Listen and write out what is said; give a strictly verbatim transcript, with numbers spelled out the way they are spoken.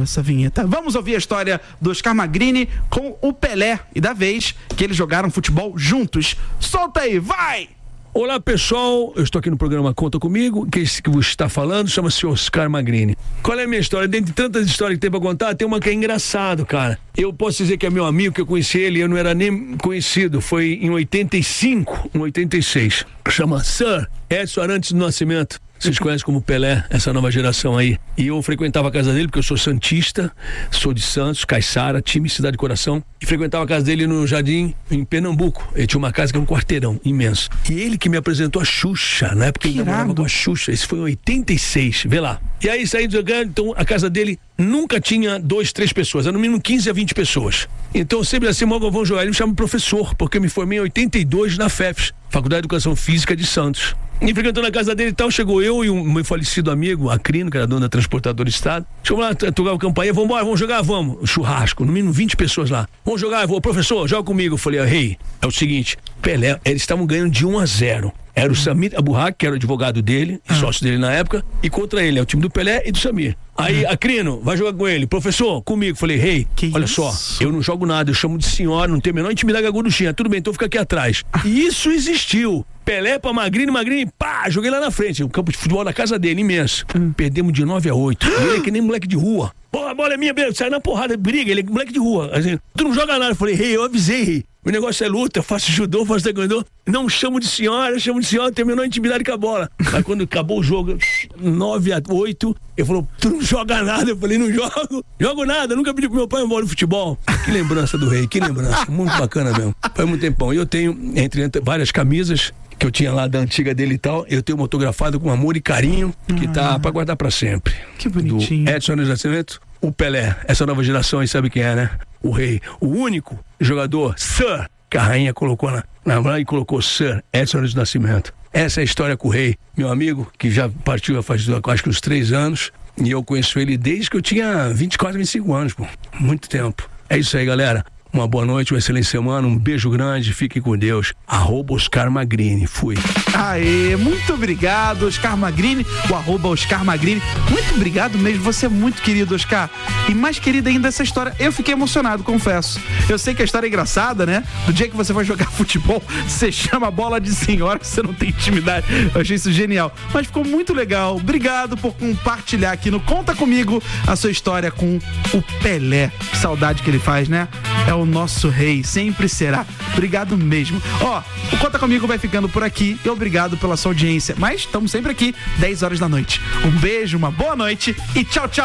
odeio essa vinheta. Vamos ouvir a história do Oscar Magrini com o Pelé e da vez que eles jogaram futebol juntos. Solta aí, vai! Olá pessoal, eu estou aqui no programa Conta Comigo, que esse que você está falando chama-se Oscar Magrini. Qual é a minha história? Dentre tantas histórias que tem pra contar, tem uma que é engraçado, cara. Eu posso dizer que é meu amigo, que eu conheci ele, eu não era nem conhecido, foi em oitenta e cinco, em oitenta e seis. Chama Sir Edson Arantes do Nascimento. Vocês conhecem como Pelé, essa nova geração aí. E eu frequentava a casa dele, porque eu sou santista, sou de Santos, Caiçara, time Cidade de Coração. E frequentava a casa dele no Jardim, em Pernambuco. Ele tinha uma casa que é um quarteirão imenso. E ele que me apresentou a Xuxa, na época ele namorava com a Xuxa. Isso foi em oitenta e seis, vê lá. E aí saí jogando, então a casa dele nunca tinha dois, três pessoas, era no mínimo quinze a vinte pessoas. Então sempre assim, logo vão jogar, ele me chama professor, porque eu me formei em oitenta e dois na F E F S, Faculdade de Educação Física de Santos. E frequentando a casa dele e tal, chegou eu e um meu falecido amigo, Acrino, que era dono da Transportadora Estado. Chegou lá, tocar o campainha, vamos embora, vamos jogar, vamos. Churrasco, no mínimo vinte pessoas lá. Vamos jogar, eu vou, professor, joga comigo. Eu falei, rei, hey, é o seguinte, Pelé, eles estavam ganhando de um a zero. Era o Samir Aburrak, que era o advogado dele, e sócio dele na época, e contra ele, é o time do Pelé e do Samir. Aí, Acrino, vai jogar com ele. Professor, comigo. Falei, rei, hey, olha só, eu não jogo nada, eu chamo de senhora, não tenho a menor intimidade com a gorduchinha. Tudo bem, então fica aqui atrás. E isso existiu. Pelé pra Magrini, Magrini, pá, joguei lá na frente. O campo de futebol da casa dele, imenso. Hum. Perdemos de nove a oito. Ele é que nem moleque de rua. Pô, a bola é minha, sai na porrada, briga, ele é moleque de rua. Assim, tu não joga nada. Eu falei, rei, hey, eu avisei, rei. Hey. O negócio é luta, eu faço judô, faço taekwondo. Não chamo de senhora, chamo de senhora, tenho a menor intimidade com a bola. Mas quando acabou o jogo, nove a oito, ele falou, tu não joga nada. Eu falei, não jogo, jogo nada, nunca pedi pro meu pai embora no futebol. Que lembrança do rei, que lembrança, muito bacana mesmo. Faz muito tempão. Eu tenho, entre, entre várias camisas que eu tinha lá da antiga dele e tal, eu tenho uma autografada com amor e carinho, que ah, tá pra guardar pra sempre. Que bonitinho. Do Edson Nascimento, o Pelé, essa nova geração aí sabe quem é, né? O rei, o único jogador, Sir, que a rainha colocou na, na e colocou Sir Edson do Nascimento. Essa é a história com o rei, meu amigo, que já partiu faz acho que uns três anos, e eu conheço ele desde que eu tinha vinte e quatro, vinte e cinco anos, pô, muito tempo. É isso aí, galera. Uma boa noite, uma excelente semana, um beijo grande, fiquem com Deus. Arroba Oscar Magrini, fui. Aê, muito obrigado, Oscar Magrini, o arroba Oscar Magrini. Muito obrigado mesmo, você é muito querido, Oscar. E mais querida ainda essa história, eu fiquei emocionado, confesso. Eu sei que a história é engraçada, né? Do dia que você vai jogar futebol, você chama a bola de senhora, você não tem intimidade. Eu achei isso genial. Mas ficou muito legal. Obrigado por compartilhar aqui no Conta Comigo a sua história com o Pelé. Que saudade que ele faz, né? É o nosso rei, sempre será. Obrigado mesmo. Ó, o Conta Comigo vai ficando por aqui e obrigado pela sua audiência. Mas estamos sempre aqui, dez horas da noite. Um beijo, uma boa noite e tchau, tchau.